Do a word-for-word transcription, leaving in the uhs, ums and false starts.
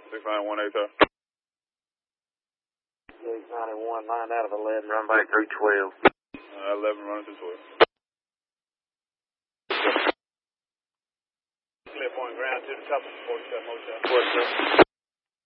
six nine one eight, sir. six ninety-one, nine out of eleven, run back through twelve. Uh, eleven running through twelve. Clear point ground to the top of the forty-seven motel. What's up?